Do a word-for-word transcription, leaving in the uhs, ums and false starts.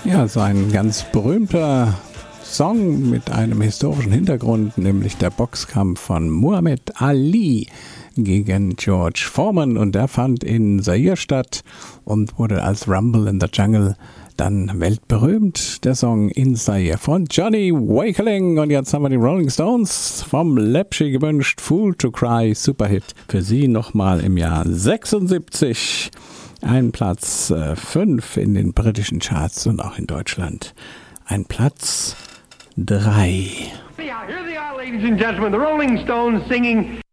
Ja, so ein ganz berühmter Song mit einem historischen Hintergrund, nämlich der Boxkampf von Muhammad Ali gegen George Foreman, und der fand in Zaire statt und wurde als Rumble in the Jungle dann weltberühmt. Der Song In Zaire von Johnny Wakeling. Und jetzt haben wir die Rolling Stones vom Lepschi gewünscht, Fool to Cry, Superhit für sie nochmal im Jahr sechsundsiebzig. Ein Platz fünf äh, in den britischen Charts und auch in Deutschland ein Platz drei. Yeah, here they are, ladies and gentlemen, the Rolling Stones singing